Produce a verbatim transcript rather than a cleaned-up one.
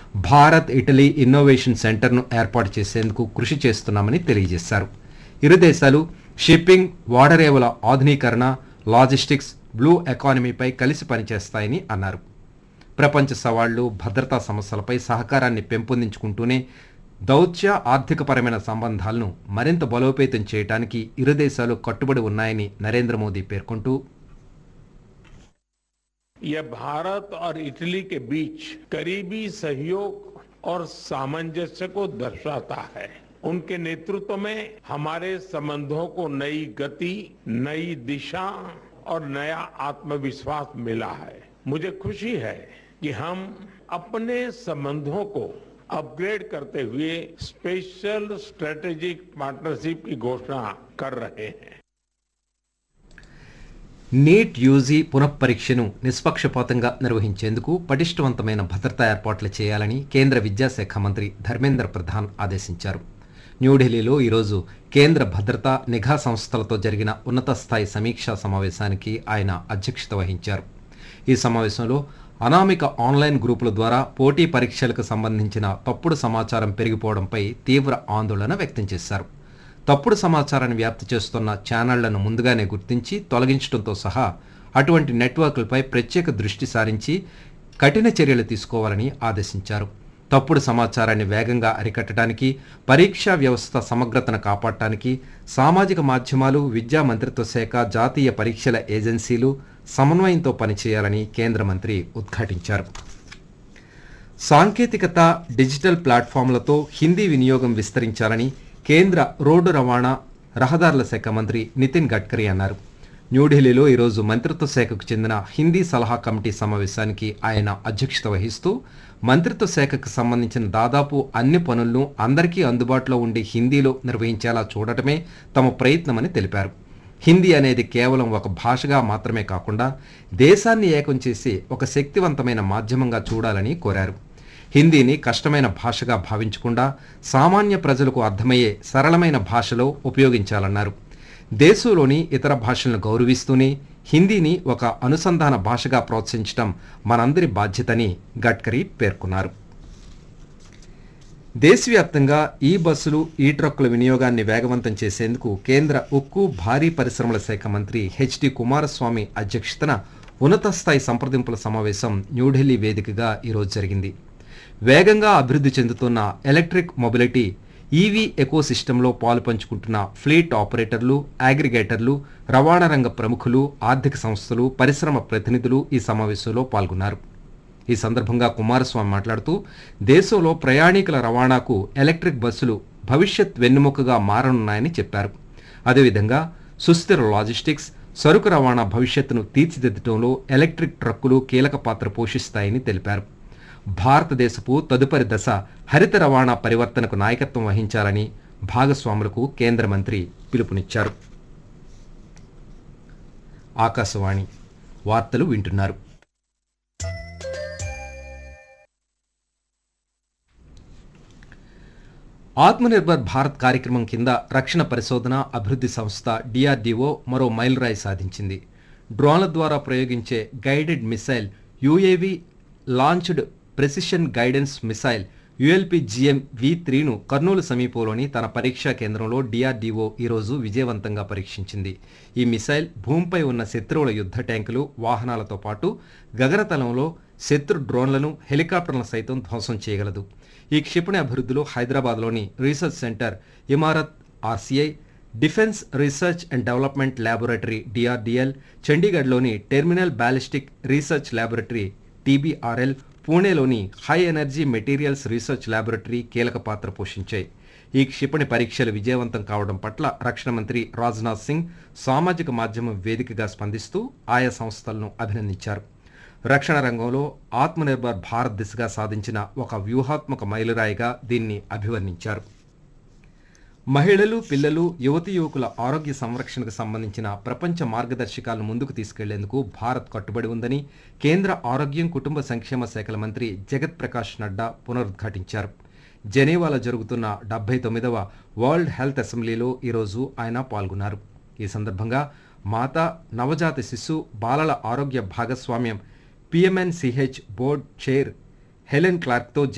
Bharat Italy innovation సెంటర్ను ఏర్పాటు చేసేందుకు కృషి చేస్తున్నామని తెలియజేశారు. ఇరు దేశాలు షిప్పింగ్, ఓడరేవుల ఆధునీకరణ, లాజిస్టిక్స్, బ్లూ ఎకానమీపై కలిసి పనిచేస్తాయని అన్నారు. ప్రపంచ సవాళ్లు, భద్రతా సమస్యలపై సహకారాన్ని పెంపొందించుకుంటూనే దౌత్య ఆర్థికపరమైన సంబంధాలను మరింత బలోపేతం చేయడానికి ఇరు దేశాలు కట్టుబడి ఉన్నాయని నరేంద్ర మోదీ పేర్కొంటూ, यह भारत और इटली के बीच करीबी सहयोग और सामंजस्य को दर्शाता है. उनके नेतृत्व में हमारे संबंधों को नई गति, नई दिशा और नया आत्मविश्वास मिला है. मुझे खुशी है कि हम अपने संबंधों को अपग्रेड करते हुए स्पेशल स्ट्रेटेजिक पार्टनरशिप की घोषणा कर रहे हैं. నీట్ యూజీ పునఃపరీక్షను నిష్పక్షపాతంగా నిర్వహించేందుకు పటిష్టవంతమైన భద్రతా ఏర్పాట్లు చేయాలని కేంద్ర విద్యాశాఖ మంత్రి ధర్మేంద్ర ప్రధాన్ ఆదేశించారు. న్యూఢిల్లీలో ఈరోజు కేంద్ర భద్రతా నిఘా సంస్థలతో జరిగిన ఉన్నత స్థాయి సమీక్షా సమావేశానికి ఆయన అధ్యక్షత వహించారు. ఈ సమావేశంలో అనామిక ఆన్లైన్ గ్రూపుల ద్వారా పోటీ పరీక్షలకు సంబంధించిన తప్పుడు సమాచారం పెరిగిపోవడంపై తీవ్ర ఆందోళన వ్యక్తం చేశారు. తప్పుడు సమాచారాన్ని వ్యాప్తి చేస్తున్న ఛానళ్లను ముందుగానే గుర్తించి తొలగించడంతో సహా అటువంటి నెట్వర్క్లపై ప్రత్యేక దృష్టి సారించి కఠిన చర్యలు తీసుకోవాలని ఆదేశించారు. తప్పుడు సమాచారాన్ని వేగంగా అరికట్టడానికి, పరీక్షా వ్యవస్థ సమగ్రతను కాపాడటానికి సామాజిక మాధ్యమాలు, విద్యా మంత్రిత్వ శాఖ, జాతీయ పరీక్షల ఏజెన్సీలు సమన్వయంతో పనిచేయాలని కేంద్ర మంత్రి ఉద్ఘాటించారు. సాంకేతికత, డిజిటల్ ప్లాట్ఫామ్లతో హిందీ వినియోగం విస్తరించాలని కేంద్ర రోడ్డు రవాణా, రహదారుల శాఖ మంత్రి నితిన్ గడ్కరీ అన్నారు. న్యూఢిల్లీలో ఈరోజు మంత్రిత్వ శాఖకు చెందిన హిందీ సలహా కమిటీ సమావేశానికి ఆయన అధ్యక్షత వహిస్తూ మంత్రిత్వ శాఖకు సంబంధించిన దాదాపు అన్ని పనులను అందరికీ అందుబాటులో ఉండే హిందీలో నిర్వహించేలా చూడటమే తమ ప్రయత్నమని తెలిపారు. హిందీ అనేది కేవలం ఒక భాషగా మాత్రమే కాకుండా దేశాన్ని ఏకం చేసి ఒక శక్తివంతమైన మాధ్యమంగా చూడాలని కోరారు. హిందీని కష్టమైన భాషగా భావించకుండా సామాన్య ప్రజలకు అర్థమయ్యే సరళమైన భాషలో ఉపయోగించాలన్నారు. దేశంలోని ఇతర భాషలను గౌరవిస్తూనే హిందీని ఒక అనుసంధాన భాషగా ప్రోత్సహించడం మనందరి బాధ్యతని గడ్కరీ పేర్కొన్నారు. దేశవ్యాప్తంగా ఈ బస్సులు, ఈ ట్రక్కుల వినియోగాన్ని వేగవంతం చేసేందుకు కేంద్ర ఉక్కు, భారీ పరిశ్రమల శాఖ మంత్రి హెచ్డి కుమారస్వామి అధ్యక్షతన ఉన్నత స్థాయి సంప్రదింపుల సమావేశం న్యూఢిల్లీ వేదికగా ఈరోజు జరిగింది. వేగంగా అభివృద్ధి చెందుతున్న ఎలక్ట్రిక్ మొబిలిటీ, ఈవీ ఎకోసిస్టంలో పాలు పంచుకుంటున్న ఫ్లీట్ ఆపరేటర్లు, అగ్రిగేటర్లు, రవాణా రంగ ప్రముఖులు, ఆర్థిక సంస్థలు, పరిశ్రమ ప్రతినిధులు ఈ సమావేశంలో పాల్గొన్నారు. ఈ సందర్భంగా కుమారస్వామి మాట్లాడుతూ దేశంలో ప్రయాణికుల రవాణాకు ఎలక్ట్రిక్ బస్సులు భవిష్యత్ వెన్నెముకగా మారనున్నాయని చెప్పారు. అదేవిధంగా సుస్థిర లాజిస్టిక్స్, సరుకు రవాణా భవిష్యత్తును తీర్చిదిద్దడంలో ఎలక్ట్రిక్ ట్రక్కులు కీలక పాత్ర పోషిస్తాయని తెలిపారు. భారతదేశపు తదుపరి దశ హరిత రవాణా పరివర్తనకు నాయకత్వం వహించాలని భాగస్వాములకు కేంద్ర మంత్రి పిలుపునిచ్చారు. ఆకాశవాణి వార్తలు వింటున్నారు. ఆత్మనిర్భర్ భారత్ కార్యక్రమం కింద రక్షణ పరిశోధన అభివృద్ధి సంస్థ డిఆర్డీఓ మరో మైలురాయి సాధించింది. డ్రోన్ల ద్వారా ప్రయోగించే guided missile UAV launched precision guidance missile ULPGM వి త్రీను కర్నూలు సమీపంలోని తన పరీక్షా కేంద్రంలో డిఆర్డీఓ ఈరోజు విజయవంతంగా పరీక్షించింది. ఈ మిసైల్ భూమిపై ఉన్న శత్రువుల యుద్ధ ట్యాంకులు, వాహనాలతో పాటు గగనతలంలో శత్రు డ్రోన్లను, హెలికాప్టర్లను సైతం ధ్వంసం చేయగలదు. ఈ క్షిపణి అభివృద్ధిలో హైదరాబాద్లోని research centre Imarat RCI, defence research and development laboratory DRDL, చండీగఢ్లోని terminal ballistic research laboratory టీబీఆర్ఎల్, పూణేలోని high energy materials research laboratory కీలక పాత్ర పోషించాయి. ఈ క్షిపణి పరీక్షలు విజయవంతం కావడం పట్ల రక్షణ మంత్రి రాజ్నాథ్ సింగ్ సామాజిక మాధ్యమం వేదికగా స్పందిస్తూ ఆయా సంస్థలను అభినందించారు. రక్షణ రంగంలో ఆత్మనిర్భర్ భారత్ దిశగా సాధించిన ఒక వ్యూహాత్మక మైలురాయిగా దీన్ని అభివర్ణించారు. మహిళలు, పిల్లలు, యువతీ యువకుల ఆరోగ్య సంరక్షణకు సంబంధించిన ప్రపంచ మార్గదర్శకాలను ముందుకు తీసుకెళ్లేందుకు భారత్ కట్టుబడి ఉందని కేంద్ర ఆరోగ్యం, కుటుంబ సంక్షేమ శాఖల మంత్రి జగత్ ప్రకాష్ నడ్డా పునరుద్ఘాటించారు. జెనీవాలో జరుగుతున్న డెబ్బై తొమ్మిదవ వరల్డ్ హెల్త్ అసెంబ్లీలో ఈరోజు ఆయన పాల్గొన్నారు. ఈ సందర్భంగా మాతా, నవజాత శిశు, బాలల ఆరోగ్య భాగస్వామ్యం పిఎంఎన్సిహెచ్ బోర్డు చైర్ హెలెన్ క్లార్క్తో